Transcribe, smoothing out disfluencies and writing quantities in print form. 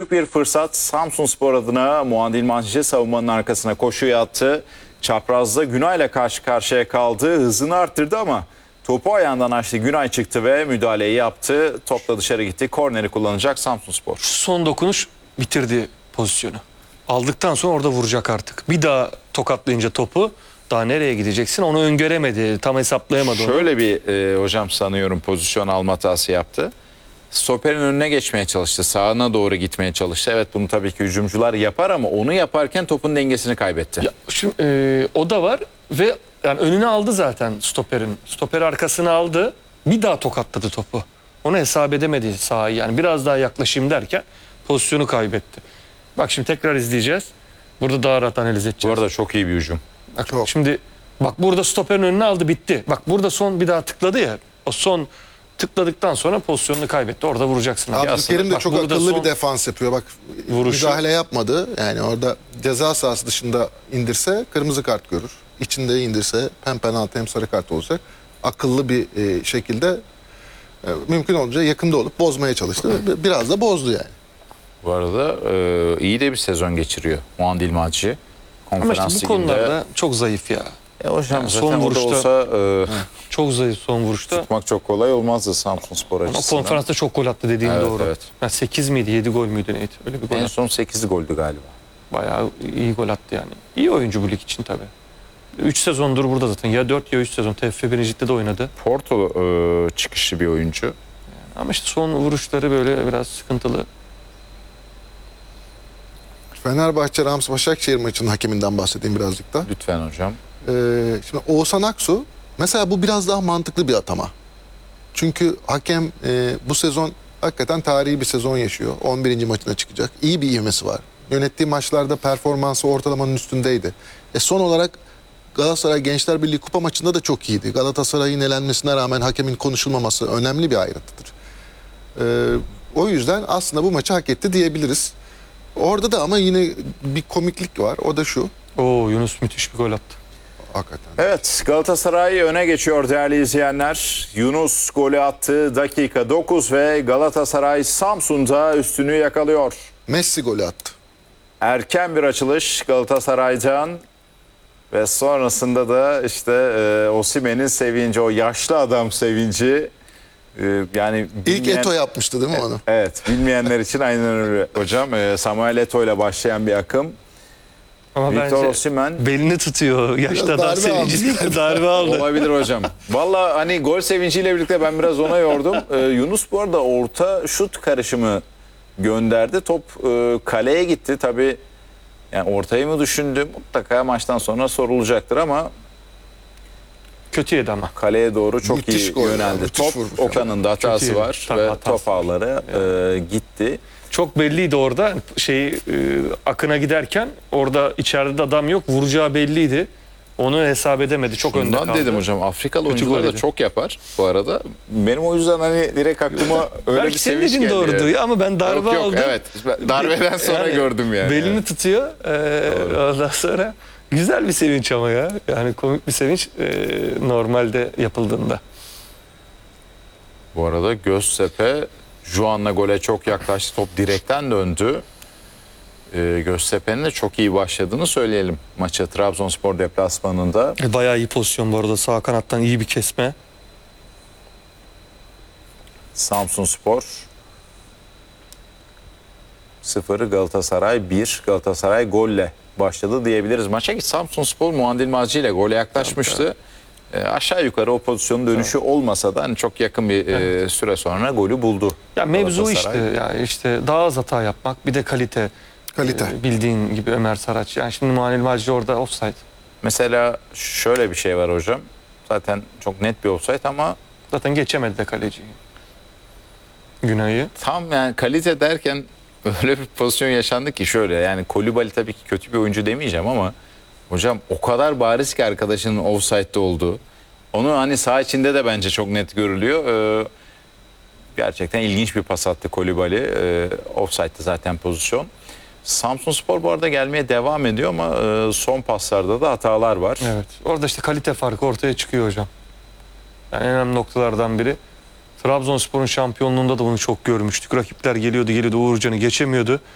Büyük bir fırsat Samsunspor adına. Muandil Mancı savunmanın arkasına koşuya attı. Çaprazda Günay'la karşı karşıya kaldı. Hızını arttırdı ama topu ayağından açtı. Günay çıktı ve müdahaleyi yaptı. Topla dışarı gitti. Korneri kullanacak Samsunspor. Son dokunuş bitirdi pozisyonu. Aldıktan sonra orada vuracak artık. Bir daha tokatlayınca topu daha nereye gideceksin onu öngöremedi. Tam hesaplayamadı onu. Şöyle bir hocam sanıyorum pozisyon alma hatası yaptı. Stoperin önüne geçmeye çalıştı. Sağına doğru gitmeye çalıştı. Evet bunu tabii ki hücumcular yapar ama onu yaparken topun dengesini kaybetti. Ya, şimdi, o da var ve yani önüne aldı zaten stoperin. Stoper arkasını aldı. Bir daha tokatladı topu. Onu hesap edemedi sahayı. Yani biraz daha yaklaşayım derken pozisyonu kaybetti. Bak şimdi tekrar izleyeceğiz. Burada daha rahat analiz Bu edeceğiz. arada çok iyi bir hücum. Bak, şimdi bak burada stoperin önüne aldı bitti. Bak burada son bir daha tıkladı ya. O son tıkladıktan sonra pozisyonunu kaybetti. Orada vuracaksın. Abdülkerim de Bak, çok burada akıllı son bir defans yapıyor. Bak vuruşu. müdahale yapmadı. Yani orada ceza sahası dışında indirse kırmızı kart görür. İçinde indirse hem penaltı hem sarı kart olacak. Akıllı bir şekilde mümkün olunca yakında olup bozmaya çalıştı. Biraz da bozdu yani. Bu arada iyi de bir sezon geçiriyor Muandil Mancı. Ama Konferans işte bu liginde. konularda çok zayıf ya. Hocam Yani zaten son orada vuruşta olsa çok zayıf son vuruşta. tutmak çok kolay olmazdı Samsunspor Ama açısından. konferansta çok gol attı dediğin Evet, doğru. evet. Yani 8 miydi 7 gol müydü neydi? Öyle bir gol En attı. son 8 goldü galiba. Bayağı iyi gol attı yani. İyi oyuncu bu lig için tabii. 3 sezondur burada zaten. Ya 4 ya 3 sezon. TFF 1. Lig'de de oynadı. Porto çıkışlı bir oyuncu. Ama işte son vuruşları böyle biraz sıkıntılı. Fenerbahçe Rams Başakşehir maçının hakeminden bahsedeyim birazcık da. Lütfen hocam. Şimdi Oğuzhan Aksu mesela bu biraz daha mantıklı bir atama. Çünkü hakem bu sezon hakikaten tarihi bir sezon yaşıyor. 11. maçına çıkacak. İyi bir ivmesi var. Yönettiği maçlarda performansı ortalamanın üstündeydi. Son olarak Galatasaray Gençler Birliği Kupa maçında da çok iyiydi. Galatasaray'ın elenmesine rağmen hakemin konuşulmaması önemli bir ayrıntıdır. O yüzden aslında bu maçı hak etti diyebiliriz. Orada da ama yine bir komiklik var. O da şu. Oo Yunus müthiş bir gol attı. Hakikaten. Evet, Galatasaray öne geçiyor değerli izleyenler. Yunus golü attı, dakika 9 ve Galatasaray Samsun'da üstünlüğü yakalıyor. Messi golü attı. Erken bir açılış Galatasaray'dan ve sonrasında da işte Osimhen'in sevinci, o yaşlı adam sevinci. Yani İlk Eto'o yapmıştı değil mi onu? Evet, bilmeyenler için aynen öyle hocam. Samuel Eto'o ile başlayan bir akım. Ama Victor bence Osimhen belini tutuyor. Yaşlı Biraz adam darbe sevinci darbe aldı. olabilir hocam. Vallahi hani gol sevinciyle birlikte ben biraz ona yordum. Yunus bu arada orta şut karışımı gönderdi. Top kaleye gitti. Tabii yani ortayı mı düşündü? Mutlaka maçtan sonra sorulacaktır ama Kötü yedi ama. kaleye doğru çok Müthiş iyi gol ya, yöneldi. müthiş Top vurmuş Okan'ın da hatası iyi. var Tabii ve hatası top ağları gitti. Çok belliydi orada. Akına giderken orada içeride de adam yok. Vuracağı belliydi. Onu hesap edemedi. Çok önde Bundan kaldı. dedim hocam Afrikalı Kötü oyuncular da golydi. çok yapar bu arada. Benim o yüzden hani direkt aklıma öyle bir Belki senin sevinç dediğin geldi. doğrudu ama ben darbe Yok, aldım. evet. Darbeden sonra Yani gördüm yani. Belini tutuyor. Ondan sonra güzel bir sevinç ama ya. Yani komik bir sevinç normalde yapıldığında. Bu arada Göztepe Juan'la gole çok yaklaştı. Top direkten döndü. Göztepe'nin de çok iyi başladığını söyleyelim maça Trabzonspor deplasmanında. Bayağı iyi pozisyon bu arada. Sağ kanattan iyi bir kesme. Samsunspor 0 Galatasaray 1. Galatasaray golle başladı diyebiliriz. Maça ki Samsunspor Muandil Mancı ile gole yaklaşmıştı. Aşağı yukarı o pozisyonun dönüşü olmasa da hani çok yakın bir süre sonra golü buldu. Ya mevzu işte Galatasaray. ya işte daha az hata yapmak bir de kalite. Kalite. Bildiğin gibi Ömer Saraç. Yani şimdi Muanil Macı orada offside. Mesela şöyle bir şey var hocam. Zaten çok net bir offside ama Zaten geçemedi de kaleciyi. Günay'ı. tam yani kalite derken öyle bir pozisyon yaşandı ki şöyle yani Kolibali tabii ki kötü bir oyuncu demeyeceğim ama hocam o kadar bariz ki arkadaşının offside'de olduğu. Onu hani saha içinde de bence çok net görülüyor. Gerçekten ilginç bir pas attı Kolibali. Offside'de zaten pozisyon. Samsunspor bu arada gelmeye devam ediyor ama son paslarda da hatalar var. Evet. Orada işte kalite farkı ortaya çıkıyor hocam. Yani en önemli noktalardan biri. Trabzonspor'un şampiyonluğunda da bunu çok görmüştük. Rakipler geliyordu Uğurcan'ı geçemiyordu.